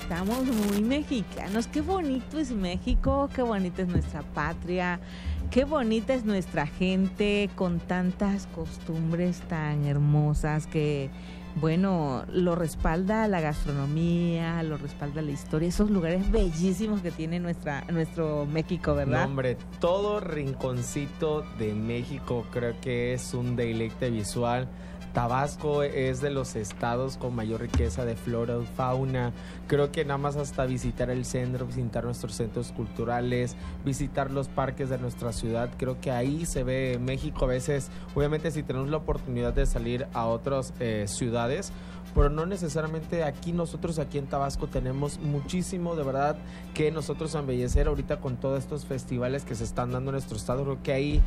estamos muy mexicanos. Qué bonito es México, qué bonita es nuestra patria, qué bonita es nuestra gente con tantas costumbres tan hermosas que, bueno, lo respalda la gastronomía, lo respalda la historia, esos lugares bellísimos que tiene nuestro México, ¿verdad? No, hombre, todo rinconcito de México creo que es un deleite visual. Tabasco es de los estados con mayor riqueza de flora y fauna. Creo que nada más hasta visitar el centro, visitar nuestros centros culturales, visitar los parques de nuestra ciudad, creo que ahí se ve México. A veces, obviamente, si tenemos la oportunidad de salir a otras ciudades, pero no necesariamente aquí. Nosotros aquí en Tabasco tenemos muchísimo, de verdad, que nosotros embellecer ahorita con todos estos festivales que se están dando en nuestro estado. Creo que ahí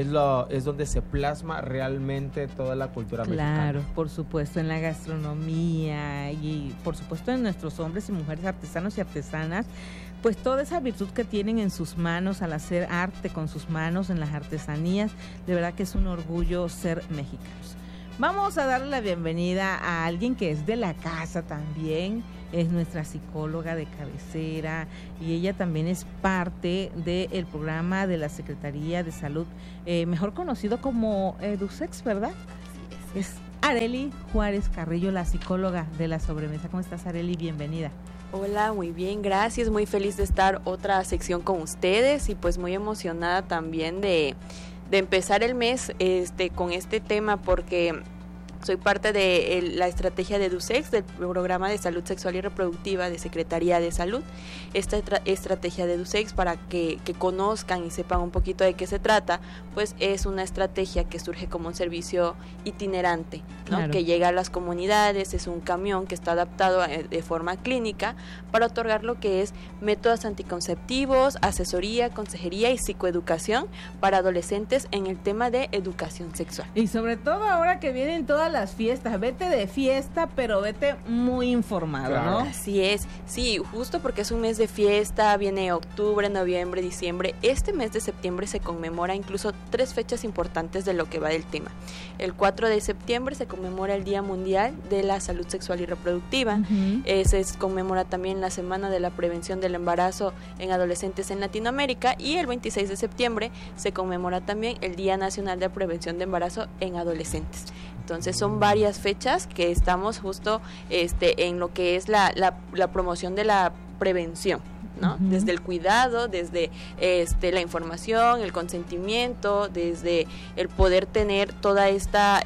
es donde se plasma realmente toda la cultura mexicana. Claro, por supuesto, en la gastronomía y por supuesto en nuestros hombres y mujeres artesanos y artesanas, pues toda esa virtud que tienen en sus manos al hacer arte con sus manos en las artesanías, de verdad que es un orgullo ser mexicanos. Vamos a darle la bienvenida a alguien que es de la casa también, es nuestra psicóloga de cabecera y ella también es parte del programa de la Secretaría de Salud, mejor conocido como EduSex, ¿verdad? Así es. Es Arely Juárez Carrillo, la psicóloga de La Sobremesa. ¿Cómo estás, Arely? Bienvenida. Hola, muy bien, gracias, muy feliz de estar otra sección con ustedes y pues muy emocionada también de empezar el mes con este tema, porque soy parte de la estrategia de EduSex, del programa de salud sexual y reproductiva de Secretaría de Salud. Esta estrategia de EduSex, para que conozcan y sepan un poquito de qué se trata, pues es una estrategia que surge como un servicio itinerante, ¿no? Claro. Que llega a las comunidades, es un camión que está adaptado de forma clínica para otorgar lo que es métodos anticonceptivos, asesoría, consejería y psicoeducación para adolescentes en el tema de educación sexual. Y sobre todo ahora que vienen todas las fiestas, vete de fiesta, pero vete muy informado, Claro. ¿no? Así es, sí, justo porque es un mes de fiesta, viene octubre, noviembre, diciembre. Este mes de septiembre se conmemora incluso 3 fechas importantes de lo que va del tema. El 4 de septiembre se conmemora el Día Mundial de la Salud Sexual y Reproductiva. Se conmemora también la Semana de la Prevención del Embarazo en Adolescentes en Latinoamérica, y el 26 de septiembre se conmemora también el Día Nacional de Prevención de Embarazo en Adolescentes. Entonces son varias fechas que estamos justo en lo que es la promoción de la prevención, ¿no? Uh-huh. Desde el cuidado, desde la información, el consentimiento, desde el poder tener toda esta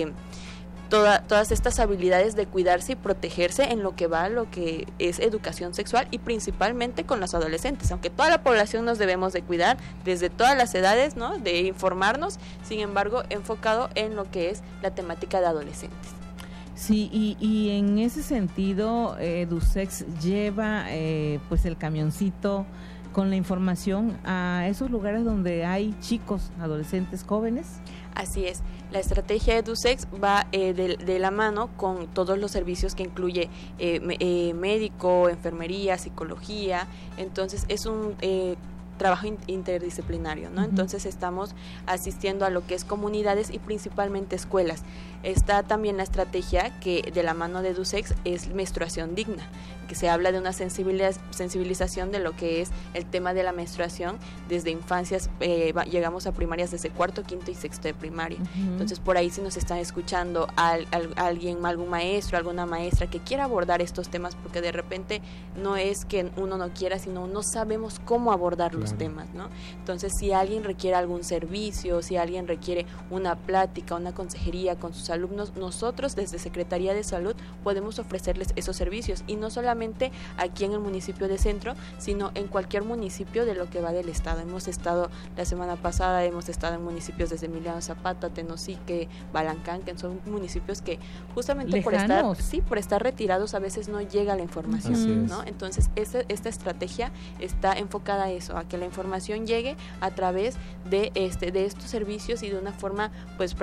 todas estas habilidades de cuidarse y protegerse en lo que es educación sexual, y principalmente con los adolescentes, aunque toda la población nos debemos de cuidar desde todas las edades, ¿no? De informarnos, sin embargo enfocado en lo que es la temática de adolescentes. Sí, y en ese sentido EduSex lleva pues el camioncito con la información a esos lugares donde hay chicos, adolescentes, jóvenes. Así es, la estrategia EduSex va de la mano con todos los servicios que incluye médico, enfermería, psicología. Entonces es un trabajo interdisciplinario, ¿no? Uh-huh. Entonces estamos asistiendo a lo que es comunidades y principalmente escuelas. Está también la estrategia que de la mano de EduSex es menstruación digna, que se habla de una sensibilización de lo que es el tema de la menstruación desde infancias, llegamos a primarias desde 4º, 5º y 6º de primaria. Uh-huh. Entonces por ahí, si nos están escuchando algún maestro, alguna maestra que quiera abordar estos temas, porque de repente no es que uno no quiera, sino no sabemos cómo abordar los temas, ¿no? Entonces si alguien requiere algún servicio, si alguien requiere una plática, una consejería con sus alumnos, nosotros desde Secretaría de Salud podemos ofrecerles esos servicios, y no solamente aquí en el municipio de Centro, sino en cualquier municipio de lo que va del estado. Hemos estado la semana pasada, hemos estado en municipios desde Emiliano Zapata, Tenosique, Balancán, que son municipios que justamente por estar retirados a veces no llega la información, ¿no? Entonces esta estrategia está enfocada a eso, a que la información llegue a través de estos servicios y de una forma pues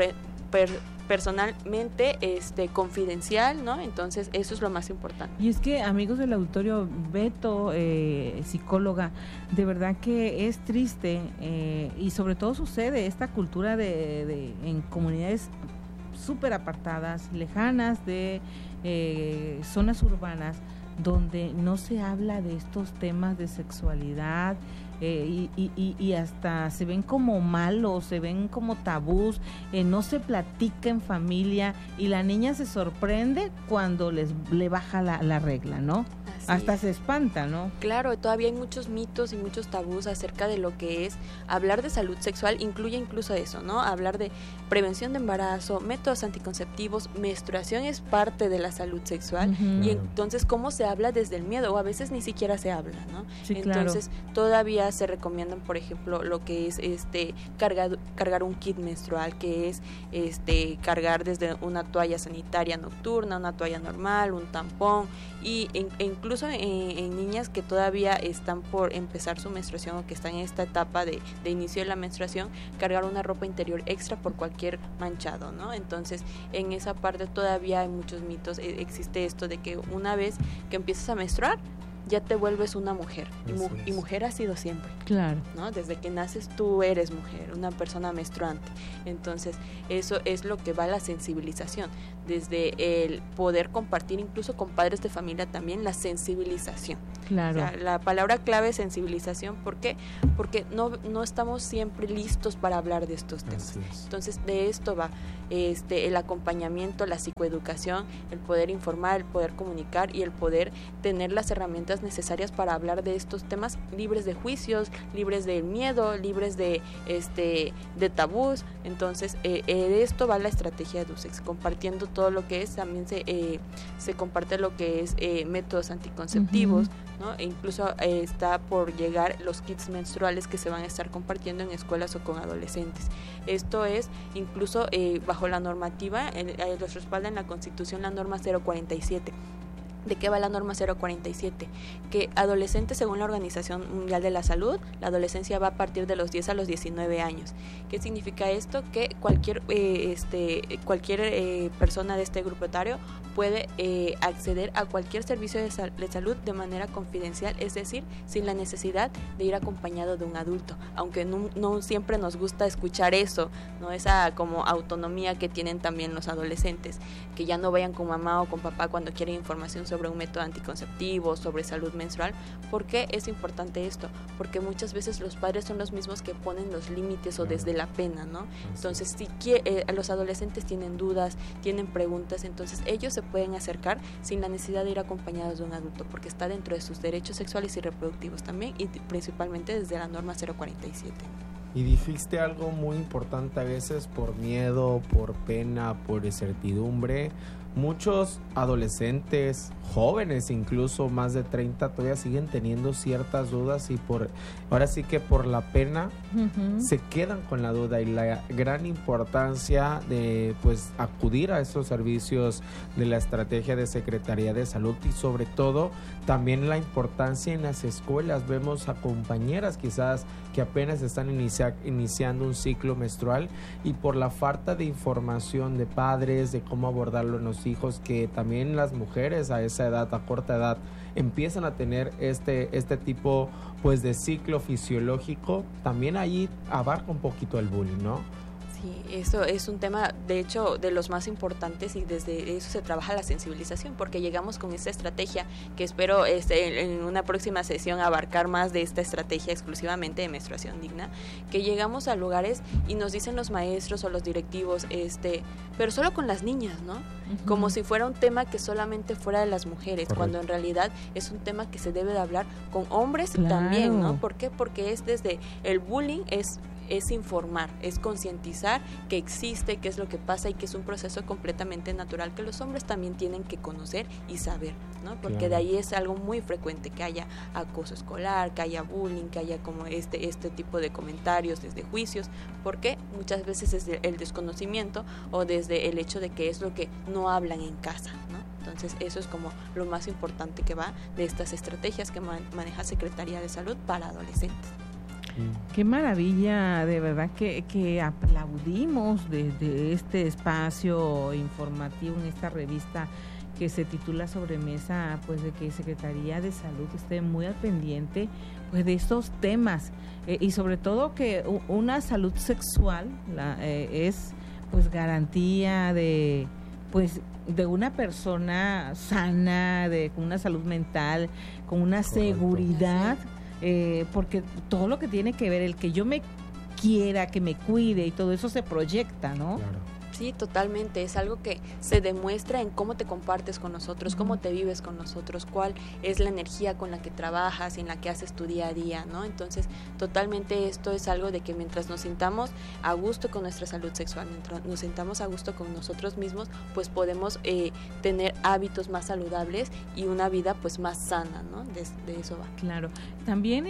personalmente confidencial, ¿no? Entonces eso es lo más importante. Y es que, amigos del auditorio, Beto, psicóloga, de verdad que es triste y sobre todo sucede esta cultura en comunidades súper apartadas, lejanas de zonas urbanas donde no se habla de estos temas de sexualidad, y hasta se ven como malos, se ven como tabús, no se platica en familia y la niña se sorprende cuando le baja la regla, ¿no? Hasta se espanta, ¿no? Claro, todavía hay muchos mitos y muchos tabús acerca de lo que es hablar de salud sexual, incluye incluso eso, ¿no? Hablar de prevención de embarazo, métodos anticonceptivos, menstruación es parte de la salud sexual, y entonces cómo se habla desde el miedo, o a veces ni siquiera se habla, ¿no? Sí, entonces todavía se recomiendan, por ejemplo, lo que es cargar un kit menstrual, que es cargar desde una toalla sanitaria nocturna, una toalla normal, un tampón, e incluso en niñas que todavía están por empezar su menstruación o que están en esta etapa de inicio de la menstruación, cargar una ropa interior extra por cualquier manchado, ¿no? Entonces, en esa parte todavía hay muchos mitos. Existe esto de que una vez que empiezas a menstruar, ya te vuelves una mujer, y mujer has sido siempre, claro, ¿no? Desde que naces tú eres mujer, una persona menstruante. Entonces eso es lo que va a la sensibilización, desde el poder compartir incluso con padres de familia también la sensibilización. Claro. O sea, la palabra clave es sensibilización. ¿Por qué? Porque no estamos siempre listos para hablar de estos temas. Entonces de esto va el acompañamiento, la psicoeducación, el poder informar, el poder comunicar y el poder tener las herramientas necesarias para hablar de estos temas libres de juicios, libres de miedo, libres de tabús. Entonces de esto va la estrategia de EduSex, compartiendo todo lo que es, también se comparte lo que es métodos anticonceptivos, ¿no? E incluso está por llegar los kits menstruales que se van a estar compartiendo en escuelas o con adolescentes. Esto es incluso bajo la normativa, los respalda en la Constitución la norma 047. ¿De qué va la norma 047? Que adolescentes, según la Organización Mundial de la Salud, la adolescencia va a partir de los 10 a los 19 años. ¿Qué significa esto? Que cualquier persona de este grupo etario puede acceder a cualquier servicio de salud de manera confidencial, es decir, sin la necesidad de ir acompañado de un adulto, aunque no siempre nos gusta escuchar eso, ¿no? Esa como autonomía que tienen también los adolescentes, que ya no vayan con mamá o con papá cuando quieren información sobre un método anticonceptivo, sobre salud menstrual. ¿Por qué es importante esto? Porque muchas veces los padres son los mismos que ponen los límites o desde la pena, ¿no? Entonces, si los adolescentes tienen dudas, tienen preguntas, entonces ellos se pueden acercar sin la necesidad de ir acompañados de un adulto, porque está dentro de sus derechos sexuales y reproductivos también, y principalmente desde la norma 047. Y dijiste algo muy importante, a veces por miedo, por pena, por incertidumbre. Muchos adolescentes, jóvenes incluso, más de 30, todavía siguen teniendo ciertas dudas y ahora sí que por la pena se quedan con la duda, y la gran importancia de acudir a estos servicios de la estrategia de Secretaría de Salud, y sobre todo también la importancia en las escuelas. Vemos a compañeras quizás que apenas están iniciando un ciclo menstrual, y por la falta de información de padres de cómo abordarlo en los hijos, que también las mujeres a esa edad, a corta edad, empiezan a tener este tipo de ciclo fisiológico, también ahí abarca un poquito el bullying, ¿no? Sí, eso es un tema, de hecho, de los más importantes, y desde eso se trabaja la sensibilización, porque llegamos con esta estrategia que espero en una próxima sesión abarcar más de esta estrategia exclusivamente de menstruación digna, que llegamos a lugares y nos dicen los maestros o los directivos, pero solo con las niñas, ¿no? Como si fuera un tema que solamente fuera de las mujeres. Correcto. Cuando en realidad es un tema que se debe de hablar con hombres. Claro. También, ¿no? ¿Por qué? Porque es desde el bullying, es informar, es concientizar que existe, qué es lo que pasa, y que es un proceso completamente natural que los hombres también tienen que conocer y saber, ¿no? Porque claro, de ahí es algo muy frecuente que haya acoso escolar, que haya bullying, que haya como este tipo de comentarios, desde juicios, porque muchas veces es el desconocimiento o desde el hecho de que es lo que no hablan en casa, ¿no? Entonces eso es como lo más importante que va de estas estrategias que maneja Secretaría de Salud para adolescentes. Qué maravilla, de verdad que aplaudimos desde este espacio informativo en esta revista que se titula Sobremesa, de que Secretaría de Salud esté muy al pendiente de estos temas, y sobre todo que una salud sexual es garantía de pues de una persona sana, con una salud mental, con una seguridad, porque todo lo que tiene que ver, el que yo me quiera, que me cuide y todo eso se proyecta, ¿no? Claro. Sí, totalmente. Es algo que se demuestra en cómo te compartes con nosotros, cómo te vives con nosotros, cuál es la energía con la que trabajas y en la que haces tu día a día, ¿no? Entonces, totalmente esto es algo de que mientras nos sintamos a gusto con nuestra salud sexual, mientras nos sintamos a gusto con nosotros mismos, pues podemos tener hábitos más saludables y una vida pues más sana, ¿no? De eso va. Claro. También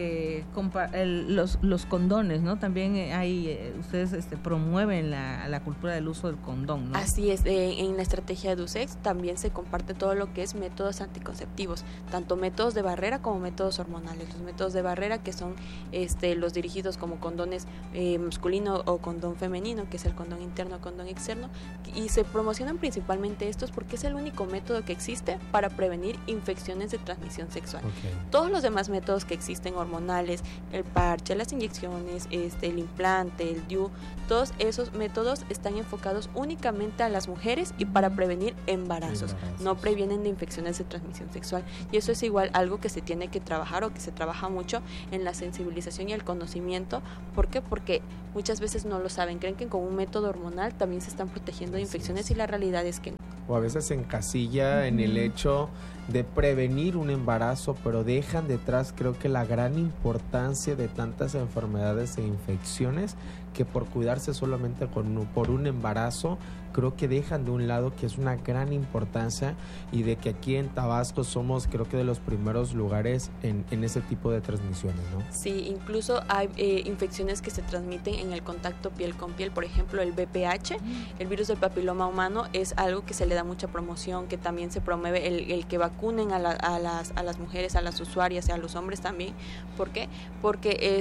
los condones, ¿no? También hay ustedes promueven la cultura del uso del condón, ¿no? Así es, en la estrategia de EduSex también se comparte todo lo que es métodos anticonceptivos, tanto métodos de barrera como métodos hormonales. Los métodos de barrera que son los dirigidos como condones masculino o condón femenino, que es el condón interno o condón externo, y se promocionan principalmente estos porque es el único método que existe para prevenir infecciones de transmisión sexual. Okay. Todos los demás métodos que existen, hormonales, el parche, las inyecciones, el implante, el DIU, todos esos métodos están enfocados únicamente a las mujeres y para prevenir embarazos, no previenen de infecciones de transmisión sexual. Y eso es igual algo que se tiene que trabajar o que se trabaja mucho en la sensibilización y el conocimiento. ¿Por qué? Porque muchas veces no lo saben, creen que con un método hormonal también se están protegiendo de infecciones y la realidad es que no. O a veces se encasilla en el hecho de prevenir un embarazo, pero dejan detrás, creo que la gran importancia de tantas enfermedades e infecciones que por cuidarse solamente por un embarazo, creo que dejan de un lado que es una gran importancia y de que aquí en Tabasco somos creo que de los primeros lugares en ese tipo de transmisiones, ¿no? Sí, incluso hay infecciones que se transmiten en el contacto piel con piel, por ejemplo el VPH, el virus del papiloma humano, es algo que se le da mucha promoción, que también se promueve el que vacunen a las mujeres, a las usuarias y a los hombres también. ¿Por qué? Porque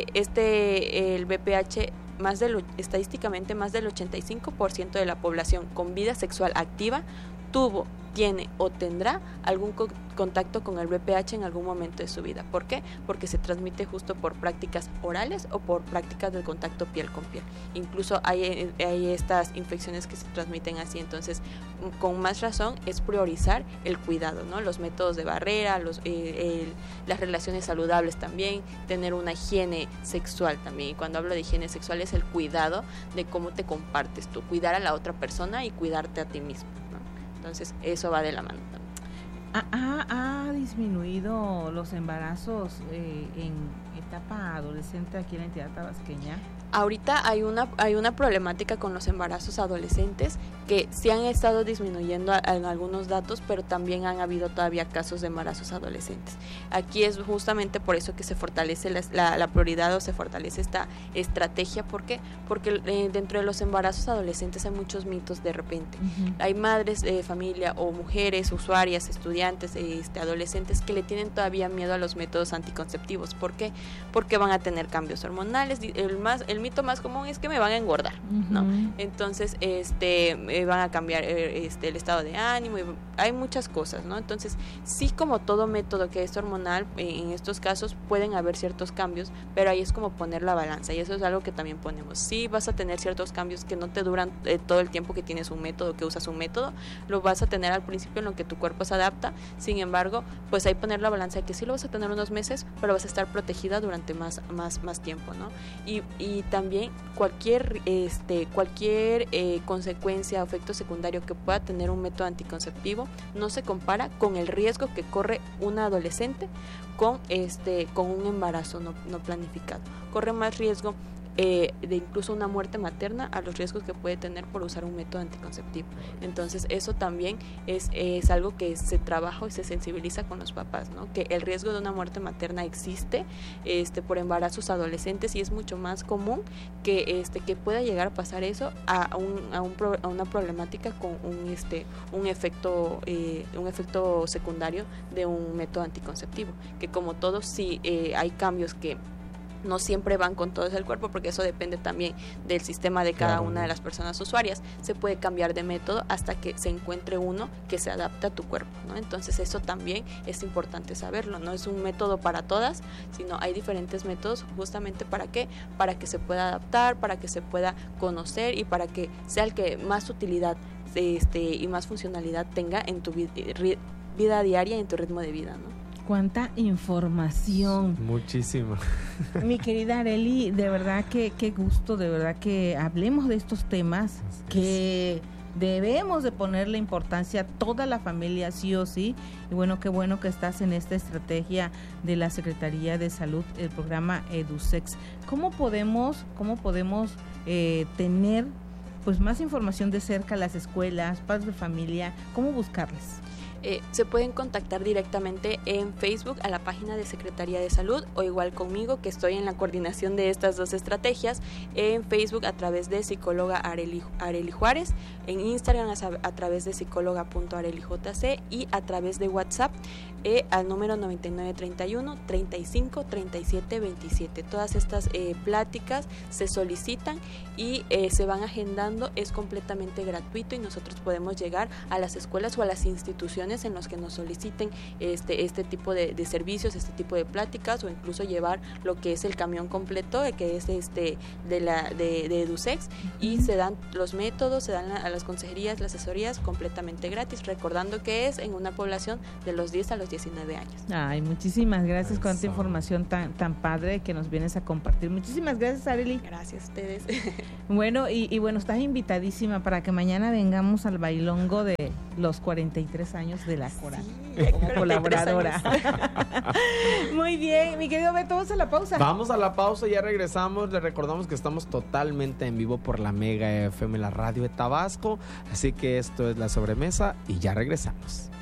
el VPH estadísticamente más del 85% de la población con vida sexual activa tiene o tendrá algún contacto con el VPH en algún momento de su vida. ¿Por qué? Porque se transmite justo por prácticas orales o por prácticas de contacto piel con piel. Incluso hay estas infecciones que se transmiten así, entonces con más razón es priorizar el cuidado, ¿no? Los métodos de barrera, las relaciones saludables también, tener una higiene sexual también. Y cuando hablo de higiene sexual es el cuidado de cómo te compartes tú, cuidar a la otra persona y cuidarte a ti mismo, ¿no? Entonces eso va de la mano también. ¿Ha disminuido los embarazos en etapa adolescente aquí en la entidad tabasqueña? Ahorita hay una problemática con los embarazos adolescentes que sí han estado disminuyendo en algunos datos, pero también han habido todavía casos de embarazos adolescentes. Aquí es justamente por eso que se fortalece la prioridad o se fortalece esta estrategia. ¿Por qué? Porque dentro de los embarazos adolescentes hay muchos mitos de repente. Hay madres de familia o mujeres, usuarias, estudiantes, adolescentes que le tienen todavía miedo a los métodos anticonceptivos. ¿Por qué? Porque van a tener cambios hormonales. El mito más común es que me van a engordar, ¿no? Entonces, van a cambiar el estado de ánimo, y hay muchas cosas, ¿no? Entonces, sí, como todo método que es hormonal, en estos casos pueden haber ciertos cambios, pero ahí es como poner la balanza, y eso es algo que también ponemos. Sí, vas a tener ciertos cambios que no te duran todo el tiempo que tienes un método, que usas un método, lo vas a tener al principio en lo que tu cuerpo se adapta. Sin embargo, pues ahí poner la balanza de que sí lo vas a tener unos meses, pero vas a estar protegida durante más tiempo, ¿no? Y también cualquier consecuencia o efecto secundario que pueda tener un método anticonceptivo no se compara con el riesgo que corre una adolescente con un embarazo no planificado. Corre más riesgo de incluso una muerte materna a los riesgos que puede tener por usar un método anticonceptivo. Entonces eso también es algo que se trabaja y se sensibiliza con los papás, ¿no? Que el riesgo de una muerte materna existe por embarazos adolescentes, y es mucho más común que pueda llegar a pasar eso a una problemática con un efecto secundario de un método anticonceptivo, que como todos sí hay cambios que no siempre van con todo el cuerpo, porque eso depende también del sistema de cada una de las personas usuarias. Se puede cambiar de método hasta que se encuentre uno que se adapte a tu cuerpo, ¿no? Entonces eso también es importante saberlo. No es un método para todas, sino hay diferentes métodos justamente para que se pueda adaptar, para que se pueda conocer y para que sea el que más utilidad y más funcionalidad tenga en tu vida diaria y en tu ritmo de vida, ¿no? Cuánta información. Muchísima. Mi querida Arely, de verdad que qué gusto, de verdad que hablemos de estos temas que debemos de ponerle importancia a toda la familia, sí o sí. Y bueno, qué bueno que estás en esta estrategia de la Secretaría de Salud, el programa EduSex. ¿Cómo podemos tener pues más información de cerca a las escuelas, padres de familia? ¿Cómo buscarles? Se pueden contactar directamente en Facebook a la página de Secretaría de Salud o igual conmigo, que estoy en la coordinación de estas dos estrategias, en Facebook a través de psicóloga Arely Juárez, en Instagram a través de psicóloga.arelyjc y a través de WhatsApp al número 9931 35 37 27. Todas estas pláticas se solicitan y se van agendando, es completamente gratuito y nosotros podemos llegar a las escuelas o a las instituciones en los que nos soliciten este tipo de servicios, este tipo de pláticas, o incluso llevar lo que es el camión completo, que es de EduSex, y se dan los métodos, se dan a las consejerías, las asesorías completamente gratis, recordando que es en una población de los 10 a los 19 años. Ay, muchísimas gracias con esta información tan padre que nos vienes a compartir. Muchísimas gracias, Arely. Gracias a ustedes. Bueno, y bueno, estás invitadísima para que mañana vengamos al bailongo de los 43 años de la Coral, como colaboradora. Muy bien, mi querido Beto, vamos a la pausa. Vamos a la pausa, ya regresamos. Les recordamos que estamos totalmente en vivo por la Mega FM, la radio de Tabasco. Así que esto es La Sobremesa y ya regresamos.